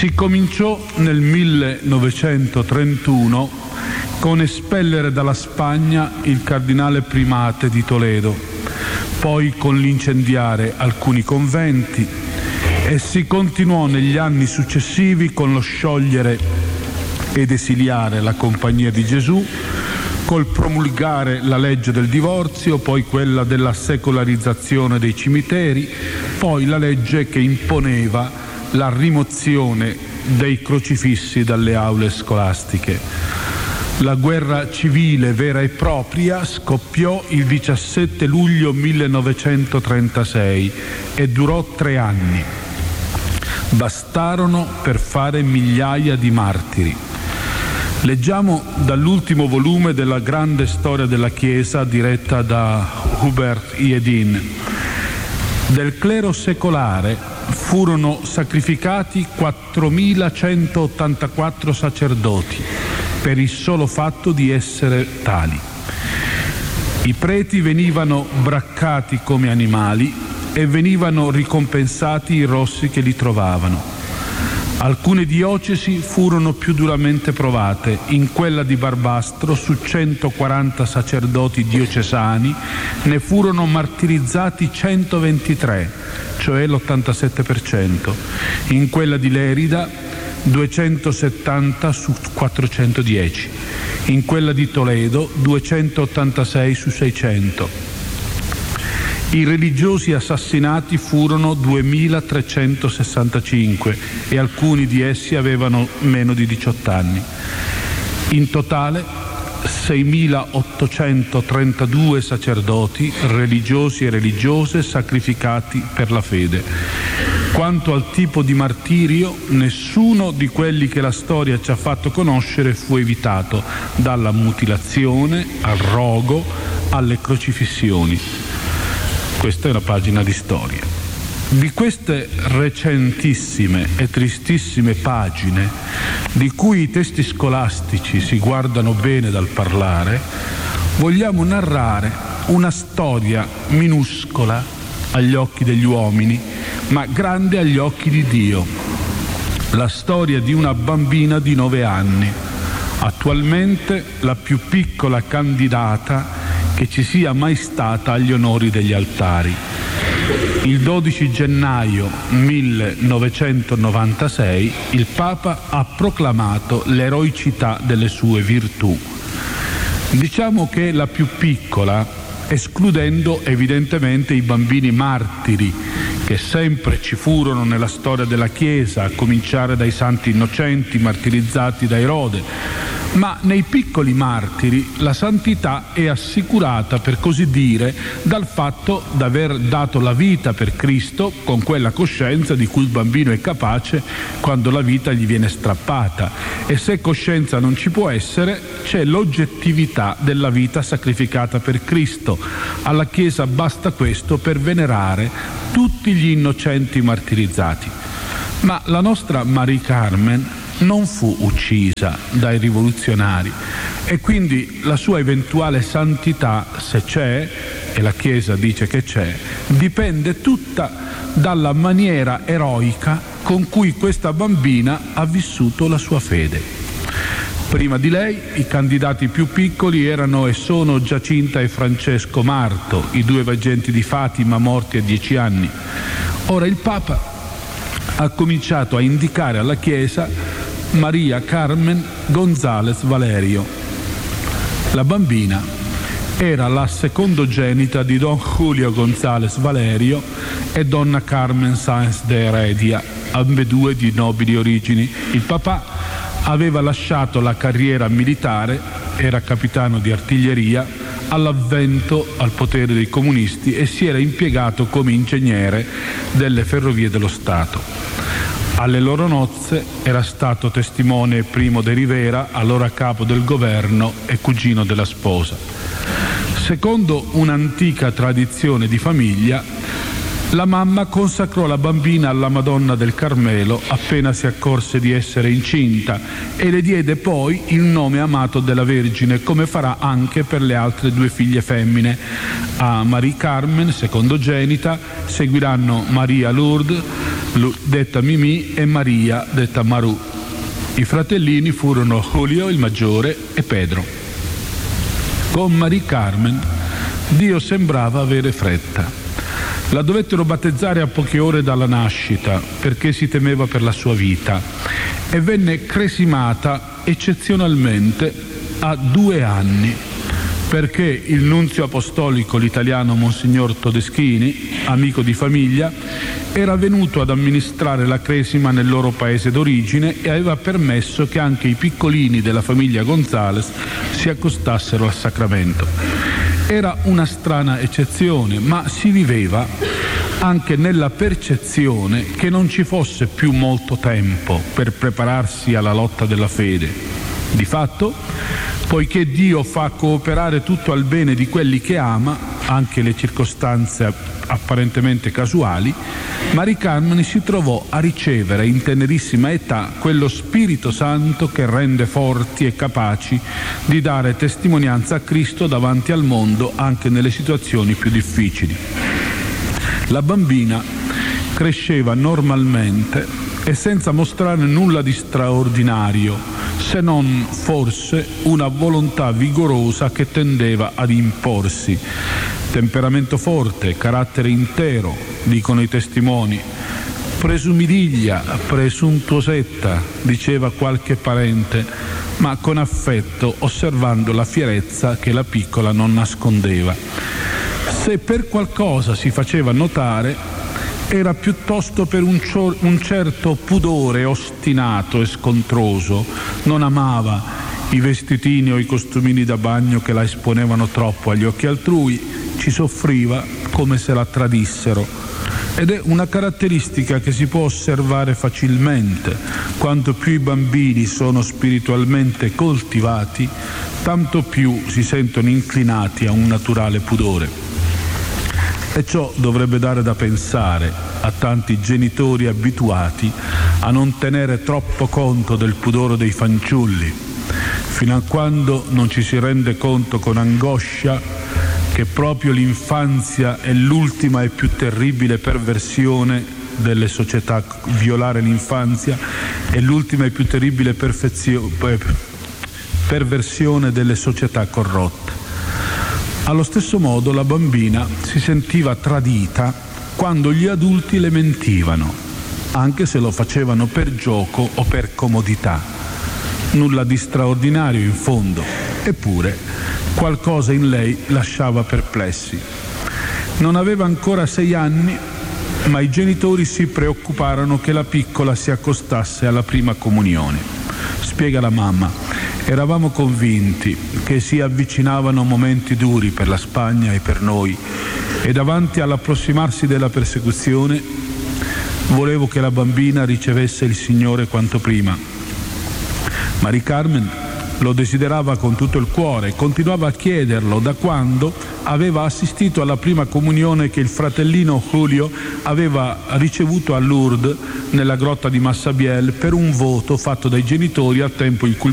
Si cominciò nel 1931 con espellere dalla Spagna il cardinale primate di Toledo, poi con l'incendiare alcuni conventi, e si continuò negli anni successivi con lo sciogliere ed esiliare la Compagnia di Gesù, col promulgare la legge del divorzio, poi quella della secolarizzazione dei cimiteri, poi la legge che imponeva la rimozione dei crocifissi dalle aule scolastiche. La guerra civile vera e propria scoppiò il 17 luglio 1936 e durò 3 anni. Bastarono per fare migliaia di martiri. Leggiamo dall'ultimo volume della grande storia della Chiesa diretta da Hubert Iedin. Del clero secolare furono sacrificati 4.184 sacerdoti per il solo fatto di essere tali. I preti venivano braccati come animali e venivano ricompensati i rossi che li trovavano. Alcune diocesi furono più duramente provate. In quella di Barbastro, su 140 sacerdoti diocesani, ne furono martirizzati 123, cioè l'87%. In quella di Lerida, 270 su 410. In quella di Toledo, 286 su 600. I religiosi assassinati furono 2.365 e alcuni di essi avevano meno di 18 anni. In totale 6.832 sacerdoti, religiosi e religiose, sacrificati per la fede. Quanto al tipo di martirio, nessuno di quelli che la storia ci ha fatto conoscere fu evitato, dalla mutilazione al rogo alle crocifissioni. Questa è una pagina di storia. Di queste recentissime e tristissime pagine, di cui i testi scolastici si guardano bene dal parlare, vogliamo narrare una storia minuscola agli occhi degli uomini, ma grande agli occhi di Dio. La storia di una bambina di 9 anni, attualmente la più piccola candidata che ci sia mai stata agli onori degli altari. Il 12 gennaio 1996 il Papa ha proclamato l'eroicità delle sue virtù. Diciamo che la più piccola, escludendo evidentemente i bambini martiri, che sempre ci furono nella storia della Chiesa, a cominciare dai santi innocenti martirizzati da Erode. Ma nei piccoli martiri la santità è assicurata, per così dire, dal fatto d'aver dato la vita per Cristo, con quella coscienza di cui il bambino è capace quando la vita gli viene strappata. E se coscienza non ci può essere, c'è l'oggettività della vita sacrificata per Cristo. Alla Chiesa basta questo per venerare tutti gli innocenti martirizzati. Ma la nostra Marie Carmen non fu uccisa dai rivoluzionari e quindi la sua eventuale santità, se c'è, e la Chiesa dice che c'è, dipende tutta dalla maniera eroica con cui questa bambina ha vissuto la sua fede. Prima di lei i candidati più piccoli erano e sono Giacinta e Francesco Marto, i 2 veggenti di Fatima morti a 10 anni. Ora il Papa ha cominciato a indicare alla Chiesa Maria Carmen González Valerio. La bambina era la secondogenita di Don Julio González Valerio e Donna Carmen Sáenz de Heredia, ambedue di nobili origini. Il papà aveva lasciato la carriera militare, era capitano di artiglieria, all'avvento al potere dei comunisti e si era impiegato come ingegnere delle ferrovie dello Stato. Alle loro nozze era stato testimone Primo de Rivera, allora capo del governo e cugino della sposa. Secondo un'antica tradizione di famiglia, La mamma consacrò la bambina alla Madonna del Carmelo appena si accorse di essere incinta e le diede poi il nome amato della Vergine, come farà anche per le altre 2 figlie femmine. A Marie Carmen, secondogenita, seguiranno Maria Lourdes, detta Mimì, e Maria, detta Marù. I fratellini furono Julio, il maggiore, e Pedro. Con Marie Carmen Dio sembrava avere fretta. La dovettero battezzare a poche ore dalla nascita perché si temeva per la sua vita e venne cresimata eccezionalmente a 2 anni perché il nunzio apostolico, l'italiano Monsignor Todeschini, amico di famiglia, era venuto ad amministrare la cresima nel loro paese d'origine e aveva permesso che anche i piccolini della famiglia Gonzales si accostassero al sacramento. Era una strana eccezione, ma si viveva anche nella percezione che non ci fosse più molto tempo per prepararsi alla lotta della fede. Di fatto, poiché Dio fa cooperare tutto al bene di quelli che ama, anche le circostanze apparentemente casuali, Marie Carmen si trovò a ricevere in tenerissima età quello Spirito Santo che rende forti e capaci di dare testimonianza a Cristo davanti al mondo anche nelle situazioni più difficili. La bambina cresceva normalmente e senza mostrare nulla di straordinario, se non forse una volontà vigorosa che tendeva ad imporsi. Temperamento forte, carattere intero, dicono i testimoni. Presumidiglia, presuntuosetta, diceva qualche parente, ma con affetto, osservando la fierezza che la piccola non nascondeva. Se per qualcosa si faceva notare, era piuttosto per un certo pudore ostinato e scontroso. Non amava i vestitini o i costumini da bagno che la esponevano troppo agli occhi altrui, ci soffriva come se la tradissero. Ed è una caratteristica che si può osservare facilmente. Quanto più i bambini sono spiritualmente coltivati, tanto più si sentono inclinati a un naturale pudore. E ciò dovrebbe dare da pensare a tanti genitori abituati a non tenere troppo conto del pudore dei fanciulli, fino a quando non ci si rende conto con angoscia che proprio l'infanzia è l'ultima e più terribile perversione delle società. Violare l'infanzia è l'ultima e più terribile perversione delle società corrotte. Allo stesso modo la bambina si sentiva tradita quando gli adulti le mentivano, anche se lo facevano per gioco o per comodità. Nulla di straordinario in fondo, eppure qualcosa in lei lasciava perplessi. Non aveva ancora 6 anni, ma i genitori si preoccuparono che la piccola si accostasse alla prima comunione. Spiega la mamma: eravamo convinti che si avvicinavano momenti duri per la Spagna e per noi, e davanti all'approssimarsi della persecuzione volevo che la bambina ricevesse il Signore quanto prima. Marie Carmen lo desiderava con tutto il cuore e continuava a chiederlo da quando aveva assistito alla prima comunione che il fratellino Julio aveva ricevuto a Lourdes nella grotta di Massabielle per un voto fatto dai genitori al tempo in cui